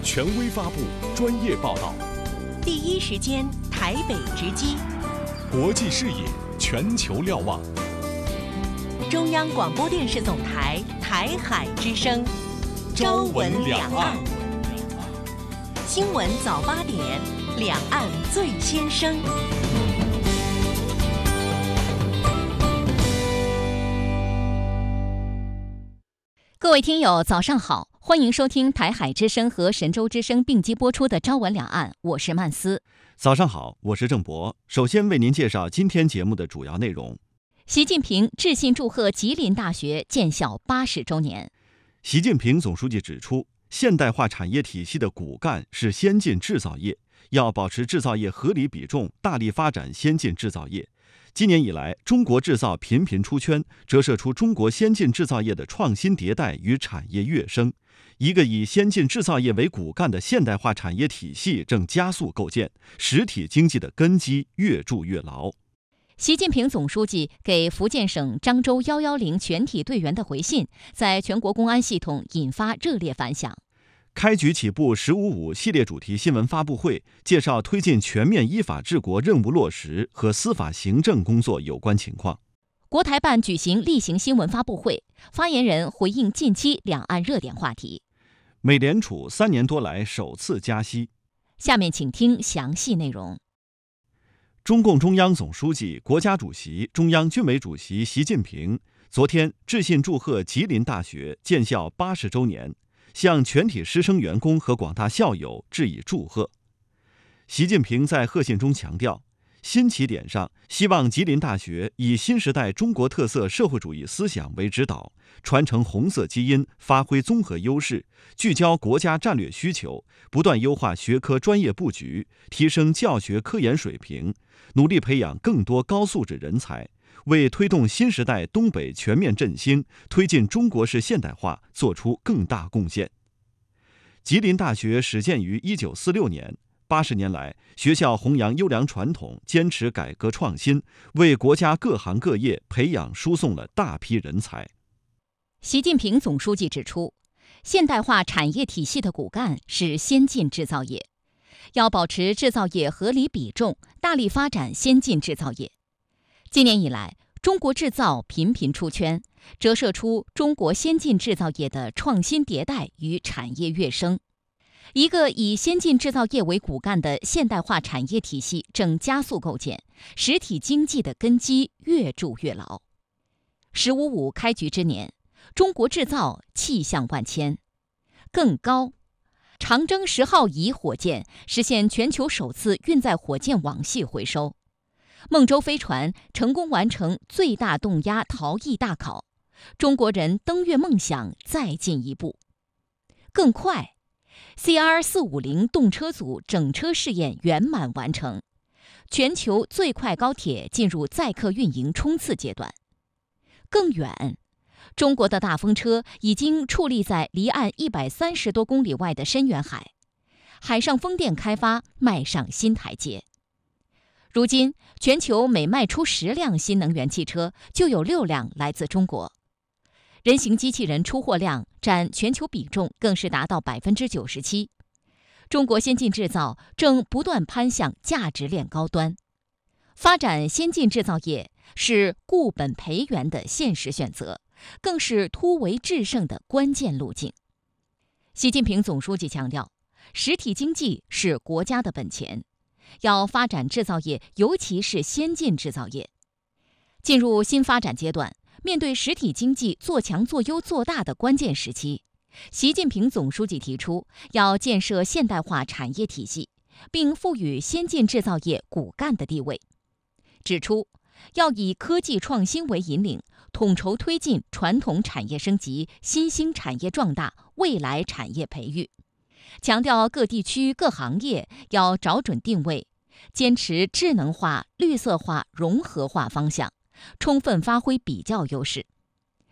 权威发布，专业报道， 第一时间台北直击， 国际视野，全球瞭望。 中央广播电视总台台海之声，朝闻两岸，新闻早8点，两岸最先声。 各位听友，早上好，欢迎收听台海之声和神州之声并机播出的《朝闻两岸》，我是曼斯。 早上好，我是郑博。首先为您介绍今天节目的主要内容。 习近平致信祝贺吉林大学建校80周年。 习近平总书记指出，现代化产业体系的骨干是先进制造业，要保持制造业合理比重，大力发展先进制造业。今年以来，中国制造频频出圈，折射出中国先进制造业的创新迭代与产业跃升。一个以先进制造业为骨干的现代化产业体系正加速构建，实体经济的根基越筑越牢。 习近平总书记给福建省漳州110全体队员的回信，在全国公安系统引发热烈反响。 开局起步“15.5”系列主题新闻发布会，介绍推进全面依法治国任务落实和司法行政工作有关情况。 国台办举行例行新闻发布会，发言人回应近期两岸热点话题。 美联储3年多来首次加息。 下面请听详细内容。 中共中央总书记、国家主席、中央军委主席习近平昨天致信祝贺吉林大学建校80周年，向全体师生员工和广大校友致以祝贺。习近平在贺信中强调，新起点上，希望吉林大学以新时代中国特色社会主义思想为指导，传承红色基因，发挥综合优势，聚焦国家战略需求，不断优化学科专业布局，提升教学科研水平，努力培养更多高素质人才，为推动新时代东北全面振兴、推进中国式现代化做出更大贡献。吉林大学始建于1946年，80年来，学校弘扬优良传统，坚持改革创新，为国家各行各业培养输送了大批人才。 习近平总书记指出，现代化产业体系的骨干是先进制造业，要保持制造业合理比重，大力发展先进制造业。今年以来，中国制造频频出圈，折射出中国先进制造业的创新迭代与产业跃升。一个以先进制造业为骨干的现代化产业体系正加速构建，实体经济的根基越筑越牢。15.5开局之年，中国制造气象万千。更高，长征10号乙火箭实现全球首次运载火箭网系回收。孟舟飞船成功完成最大动压逃逸大考，中国人登月梦想再进一步。更快，CR450动车组整车试验圆满完成，全球最快高铁进入载客运营冲刺阶段。更远，中国的大风车已经矗立在离岸130多公里外的深远海，海上风电开发迈上新台阶。如今，全球每卖出10辆新能源汽车，就有6辆来自中国。人形机器人出货量占全球比重更是达到97%。中国先进制造正不断攀向价值链高端，发展先进制造业是固本培元的现实选择，更是突围制胜的关键路径。习近平总书记强调，实体经济是国家的本钱，要发展制造业，尤其是先进制造业。进入新发展阶段，面对实体经济做强做优做大的关键时期，习近平总书记提出，要建设现代化产业体系，并赋予先进制造业骨干的地位。指出，要以科技创新为引领，统筹推进传统产业升级、新兴产业壮大、未来产业培育。强调各地区各行业要找准定位，坚持智能化、绿色化、融合化方向，充分发挥比较优势。